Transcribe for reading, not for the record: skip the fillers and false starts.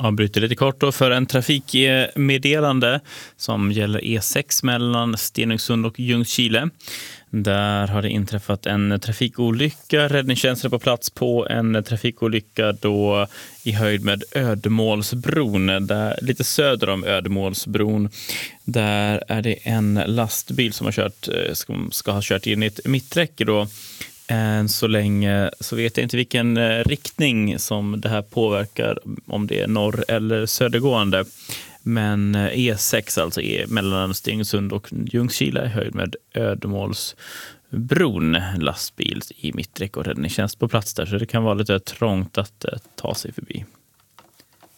Avbryter lite kort då för en trafikmeddelande som gäller E6 mellan Stenungsund och Ljungskile. Där har det inträffat en trafikolycka. Räddningstjänsten är på plats på en trafikolycka då i höjd med Ödemålsbron. Där, lite söder om Ödemålsbron. Där är det en lastbil som ska ha kört in i ett mitträcke då. Än så länge så vet jag inte vilken riktning som det här påverkar, om det är norr- eller södergående. Men E6 alltså är mellan Stenungsund och Ljungskile i höjd med Ödemålsbron. Lastbil i mitträcke och räddningstjänst på plats där, så det kan vara lite trångt att ta sig förbi.